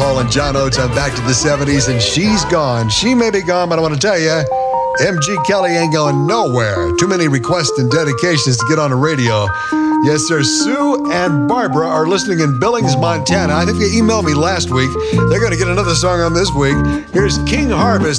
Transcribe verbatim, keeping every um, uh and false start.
Paul and John Oates on Back to the seventies, and she's gone. She may be gone, but I want to tell you, M G Kelly ain't going nowhere. Too many requests and dedications to get on the radio. Yes, sir. Sue and Barbara are listening in Billings, Montana. I think they emailed me last week. They're going to get another song on this week. Here's King Harvest.